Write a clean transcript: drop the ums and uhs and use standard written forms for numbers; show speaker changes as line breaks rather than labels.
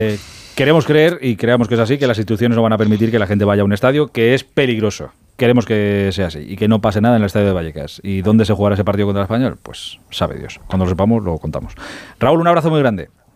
Queremos creer, y creamos que es así, que las instituciones no van a permitir que la gente vaya a un estadio que es peligroso. Queremos que sea así y que no pase nada en el estadio de Vallecas. ¿Y dónde se jugará ese partido contra el Español? Pues sabe Dios. Cuando lo sepamos lo contamos. Raúl, un abrazo muy grande.